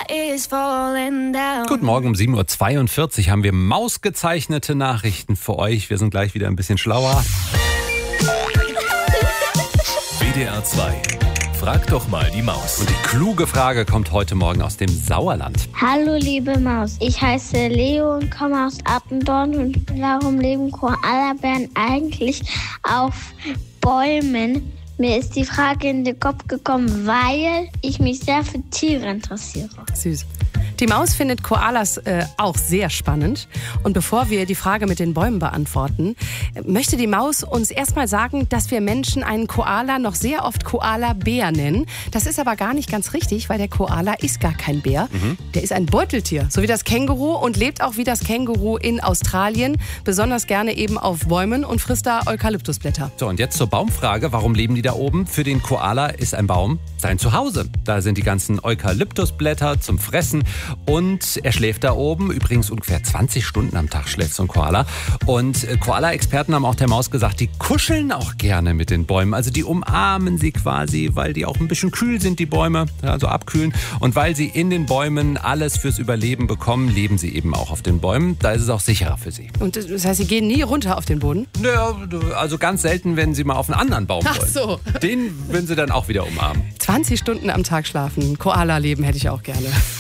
is falling down. Guten Morgen, um 7.42 Uhr haben wir mausgezeichnete Nachrichten für euch. Wir sind gleich wieder ein bisschen schlauer. WDR 2. Frag doch mal die Maus. Und die kluge Frage kommt heute Morgen aus dem Sauerland. Hallo liebe Maus, ich heiße Leo und komme aus Attendorn. Und warum leben Koalabären eigentlich auf Bäumen? Mir ist die Frage in den Kopf gekommen, weil ich mich sehr für Tiere interessiere. Süß. Die Maus findet Koalas auch sehr spannend. Und bevor wir die Frage mit den Bäumen beantworten, möchte die Maus uns erstmal sagen, dass wir Menschen einen Koala noch sehr oft Koalabär nennen. Das ist aber gar nicht ganz richtig, weil der Koala ist gar kein Bär. Der ist ein Beuteltier, so wie das Känguru, und lebt auch wie das Känguru in Australien. Besonders gerne eben auf Bäumen und frisst da Eukalyptusblätter. So, und jetzt zur Baumfrage. Warum leben die da oben? Für den Koala ist ein Baum sein Zuhause. Da sind die ganzen Eukalyptusblätter zum Fressen. Und er schläft da oben. Übrigens ungefähr 20 Stunden am Tag schläft so ein Koala. Und Koala-Experten haben auch der Maus gesagt, die kuscheln auch gerne mit den Bäumen. Also die umarmen sie quasi, weil die auch ein bisschen kühl sind, die Bäume, also abkühlen. Und weil sie in den Bäumen alles fürs Überleben bekommen, leben sie eben auch auf den Bäumen. Da ist es auch sicherer für sie. Und das heißt, sie gehen nie runter auf den Boden? Naja, also ganz selten, wenn sie mal auf einen anderen Baum wollen. Ach so. Den würden sie dann auch wieder umarmen. 20 Stunden am Tag schlafen. Koala-Leben hätte ich auch gerne.